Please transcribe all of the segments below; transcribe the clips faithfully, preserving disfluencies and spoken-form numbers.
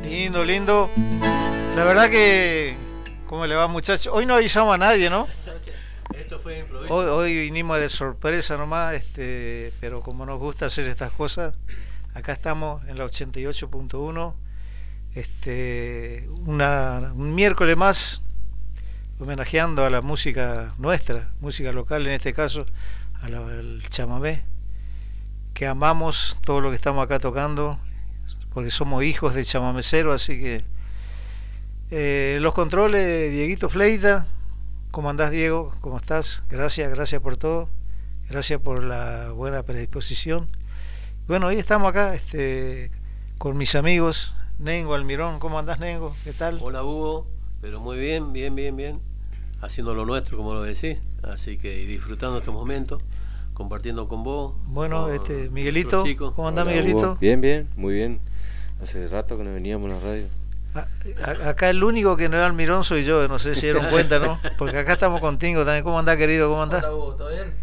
Lindo, lindo. La verdad que, ¿cómo le va, muchachos? Hoy no avisamos a nadie, ¿no? Esto fue improviso. Hoy, hoy vinimos de sorpresa nomás, este, pero como nos gusta hacer estas cosas, acá estamos en la ochenta y ocho punto uno, este, una, un miércoles más, homenajeando a la música nuestra, música local en este caso, a la, al chamamé, que amamos todo lo que estamos acá tocando, porque somos hijos de chamamecero, así que eh, los controles, Dieguito Fleita. ¿Cómo andás, Diego? ¿Cómo estás? Gracias, gracias por todo, gracias por la buena predisposición. Bueno, hoy estamos acá este, con mis amigos, Nengo Almirón. ¿Cómo andás, Nengo? ¿Qué tal? Hola, Hugo, pero muy bien, bien, bien, bien, haciendo lo nuestro, como lo decís, así que disfrutando estos momentos, compartiendo con vos. Bueno, con este Miguelito, ¿cómo andás, Hola, Miguelito? Hugo. Bien, bien, muy bien. Hace rato que no veníamos a la radio. A, a, acá el único que no es Almirón soy yo, no sé si dieron cuenta, ¿no? Porque acá estamos con Tingo también. ¿Cómo andás, querido? ¿Cómo andás? Hola, Hugo, ¿todo bien?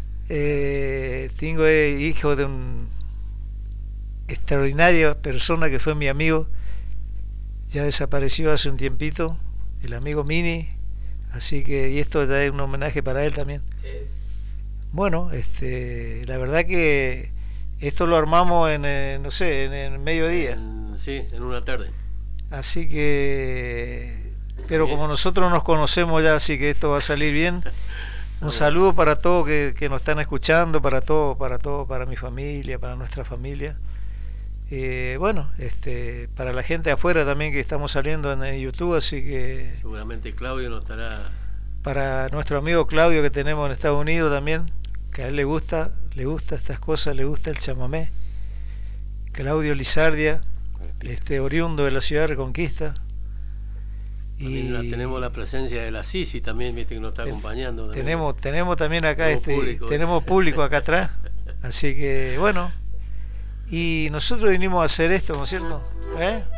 Eh, Tingo es hijo de un extraordinaria persona que fue mi amigo, ya desapareció hace un tiempito, el amigo Mini, así que, y esto es un homenaje para él también. Sí. Bueno, este, la verdad que esto lo armamos en, eh, no sé, en el mediodía. En, sí, en una tarde. Así que, pero como nosotros nos conocemos ya, así que esto va a salir bien. Un saludo para todos que, que nos están escuchando, para todo, para todo, para mi familia, para nuestra familia. Eh, bueno, este, para la gente afuera también que estamos saliendo en YouTube, así que seguramente Claudio nos estará. Para nuestro amigo Claudio que tenemos en Estados Unidos también, que a él le gusta, le gusta estas cosas, le gusta el chamamé. Claudio Lizardia, este oriundo de la ciudad de Reconquista. Y la, tenemos la presencia de la Sisi también, viste, que nos está ten, acompañando. También. Tenemos, tenemos también acá tenemos este, público, tenemos público acá atrás, así que bueno. Y nosotros vinimos a hacer esto, ¿no es cierto? ¿Eh?